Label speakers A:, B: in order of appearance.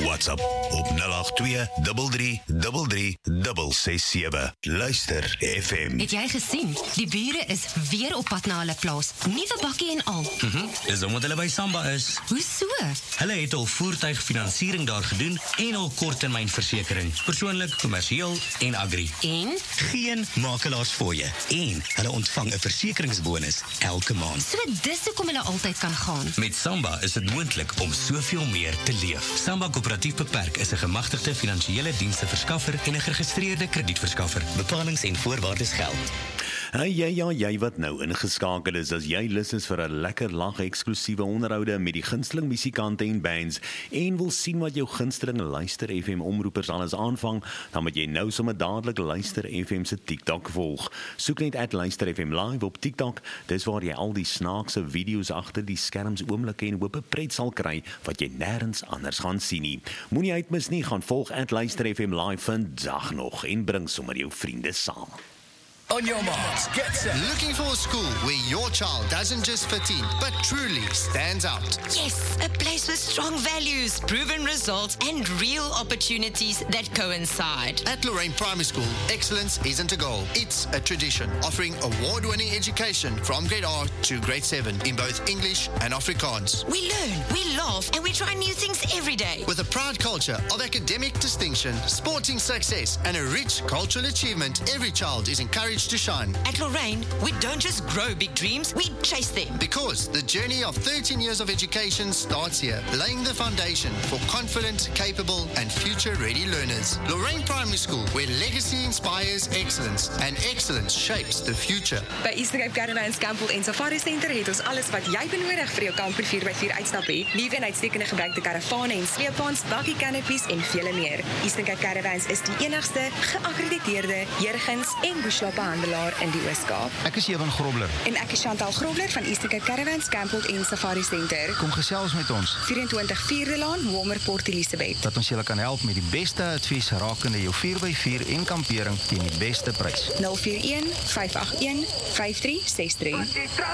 A: WhatsApp op 082 33 337. Luister FM.
B: Het jy gesien? Die bure is weer op pad na hulle plaas. Nuwe bakkie en al.
C: Dis omdat hulle by Samba is.
B: Hoe so?
C: Hulle het al voertuigfinansiering daar gedoen en al korttermynversekering. Persoonlik, kommersieel en agri.
B: En?
C: Geen makelaars fooie. En hulle ontvang 'n versekeringsbonus elke maand.
B: So dis hoekom hulle altyd kan gaan.
C: Met Samba is dit moontlik om soveel meer te leef. Samba Koöperatief Beperk is 'n gemagtigde finansiële dienste verskaffer en 'n geregistreerde kredietverskaffer. Bepalings en voorwaardes geld.
D: Jy wat nou ingeskakel is, as jy lus is vir 'n lekker lag eksklusiewe onderhoude met die gunsteling musikante en bands en wil sien wat jou gunsteling Luister FM omroepers alles aanvang, dan moet jy nou sommer dadelik Luister FM se TikTok volg. Soek net @Luister FM live op TikTok. Dis waar jy al die snaakse video's agter die skerms oomblikke en hoop pret sal kry wat jy nêrens anders gaan sien nie. Moenie uitmis nie, gaan volg @Luister FM live vandag nog en bring sommer jou vriende saam.
E: On your marks, get set.
F: Looking for a school where your child doesn't just fit in, but truly stands out?
G: Yes, a place with strong values, proven results, and real opportunities that coincide.
F: At Lorraine Primary School, excellence isn't a goal, it's a tradition, offering award-winning education from grade R to grade 7 in both English and Afrikaans.
G: We learn, we laugh, and we try new things every day.
F: With a proud culture of academic distinction, sporting success, and a rich cultural achievement, every child is encouraged to shine.
G: At Lorraine, we don't just grow big dreams, we chase them.
F: Because the journey of 13 years of education starts here, laying the foundation for confident, capable, and future-ready learners. Lorraine Primary School, where legacy inspires excellence, and excellence shapes the future.
H: By Eastern Cape Caravans, Campbell en Safari Center het ons alles wat jy benodig vir jou kamper 4x4 uitstap hê. Nuwe en uitstekende gebruikte karavane en sleepwaens, bakkie canopies en vele meer. Eastern Cape Caravans is die enigste geakkrediteerde Jurgens en Bushla handelaar in die Oos-Kaap.
I: Ek is Ewan Grobler.
H: En ek is Chantal Grobler van Eastern Cape Caravans, Campbell en Safari Center.
I: Kom gesels met ons.
H: 24 Vierde Laan, Walmer, Port Elizabeth.
I: Dat ons julle kan help met die beste advies rakende jou 4x4 en kampering teen die beste prys.
H: 041 581 5363.